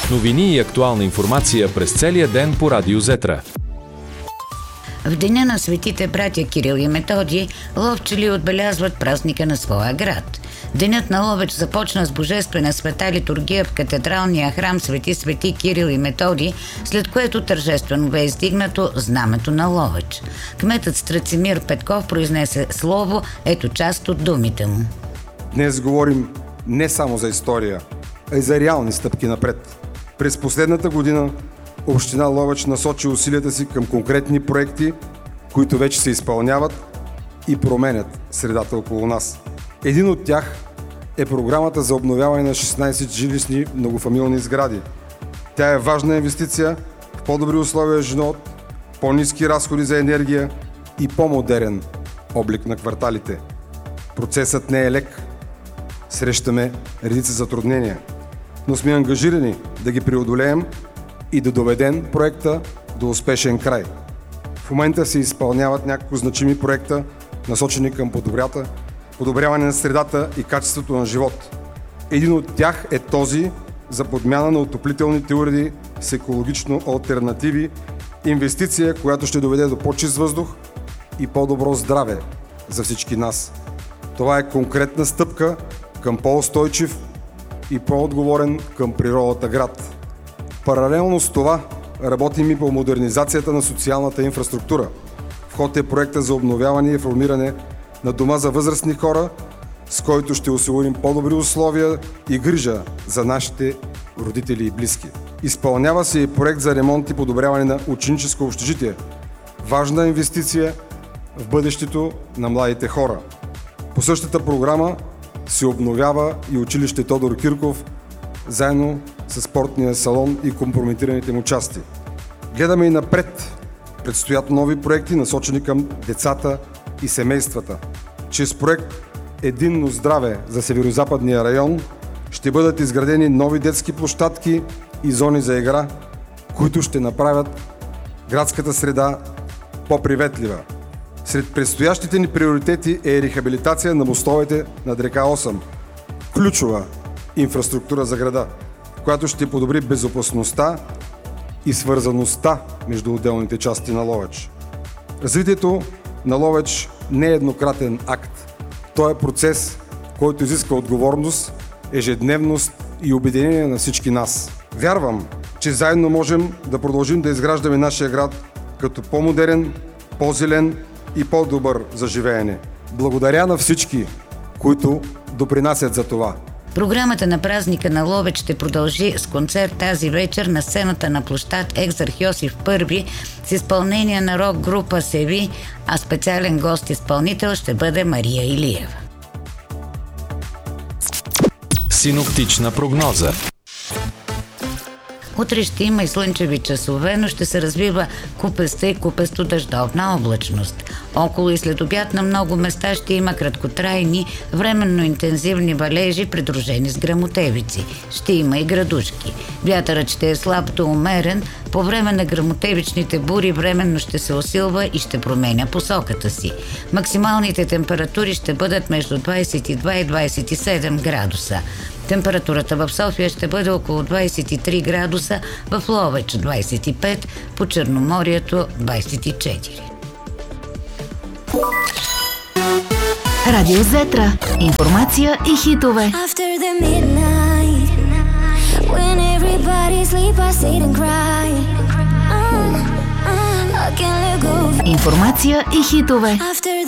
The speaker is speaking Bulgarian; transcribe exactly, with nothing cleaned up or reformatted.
Новини и актуална информация през целия ден по Радио Зетра. В деня на светите братя Кирил и Методий ловчели отбелязват празника на своя град. Денят на Ловеч започна с божествена света литургия в катедралния храм Свети Свети Кирил и Методий, след което тържествено бе издигнато знамето на Ловеч. Кметът Страцимир Петков произнесе слово, ето част от думите му. Днес говорим не само за история, а и за реални стъпки напред. През последната година Община Ловеч насочи усилията си към конкретни проекти, които вече се изпълняват и променят средата около нас. Един от тях е програмата за обновяване на шестнайсет жилищни многофамилни сгради. Тя е важна инвестиция в по-добри условия за живот, по-ниски разходи за енергия и по-модерен облик на кварталите. Процесът не е лек. Срещаме редица затруднения, но сме ангажирани да ги преодолеем и да доведем проекта до успешен край. В момента се изпълняват няколко значими проекта, насочени към подобряване на средата и качеството на живот. Един от тях е този за подмяна на отоплителните уреди с екологично алтернативи, инвестиция, която ще доведе до по-чист въздух и по-добро здраве за всички нас. Това е конкретна стъпка към по-устойчив и по-отговорен към природата град. Паралелно с това работим и по модернизацията на социалната инфраструктура. В ход е проекта за обновяване и формиране на дома за възрастни хора, с който ще осигурим по-добри условия и грижа за нашите родители и близки. Изпълнява се и проект за ремонт и подобряване на ученическо общежитие. Важна инвестиция в бъдещето на младите хора. По същата програма се обновява и училище Тодор Кирков, заедно с спортния салон и компрометираните му части. Гледаме и напред. Предстоят нови проекти, насочени към децата и семействата. Чрез проект Единно здраве за Северозападния район ще бъдат изградени нови детски площадки и зони за игра, които ще направят градската среда по-приветлива. Сред предстоящите ни приоритети е рехабилитация на мостовете над река Осъм, ключова инфраструктура за града, която ще подобри безопасността и свързаността между отделните части на Ловеч. Развитието на Ловеч не е еднократен акт. То е процес, който изисква отговорност, ежедневност и обединение на всички нас. Вярвам, че заедно можем да продължим да изграждаме нашия град като по-модерен, по-зелен и по-добър за живеене. Благодаря на всички, които допринасят за това. Програмата на празника на Ловеч ще продължи с концерт тази вечер на сцената на площад Екзарх Йосиф Първи с изпълнение на рок група Севи, а специален гост-изпълнител ще бъде Мария Илиева. Синоптична прогноза. Утре ще има и слънчеви часове, но ще се развива купеста и купесто дъждовна облачност. Около и след обяд на много места ще има краткотрайни, временно интензивни валежи, придружени с гръмотевици. Ще има и градушки. Вятърът ще е слаб до умерен. По време на гръмотевичните бури временно ще се усилва и ще променя посоката си. Максималните температури ще бъдат между двайсет и два и двайсет и седем градуса. Температурата в София ще бъде около двайсет и три градуса, в Ловеч двайсет и пет, по Черноморието двайсет и четири. Радио Зетра. Информация и хитове. Информация и хитове.